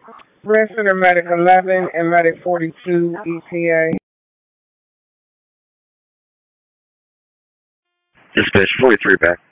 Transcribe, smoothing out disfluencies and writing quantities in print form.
Resident Medic 11 and Medic 42 ETA. Dispatch 43 back.